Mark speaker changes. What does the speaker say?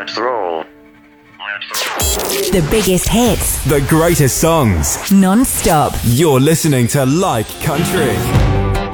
Speaker 1: Let's roll.
Speaker 2: The biggest hits,
Speaker 3: the greatest songs,
Speaker 2: non-stop.
Speaker 3: You're listening to Like Country.